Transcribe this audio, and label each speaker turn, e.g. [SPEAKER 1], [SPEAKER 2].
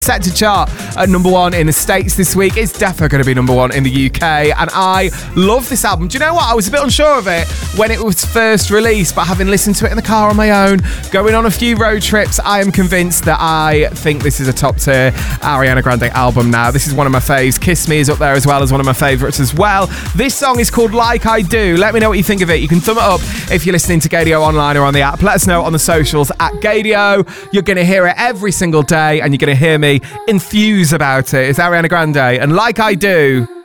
[SPEAKER 1] Set to chart at number 1 in the States this week. It's definitely going to be number 1 in the UK. And I love this album. Do you know what? I was a bit unsure of it when it was first released, but having listened to it in the car on my own, going on a few road trips, I am convinced that I think this is a top tier Ariana Grande album now. This is one of my faves. Kiss Me is up there as well as one of my favourites as well. This song is called Like I Do. Let me know what you think of it. You can thumb it up if you're listening to Gaydio online or on the app. Let us know on the socials at Gaydio. You're going to hear it every single day and you're going to hear me enthuse about it. It's Ariana Grande and Like I Do.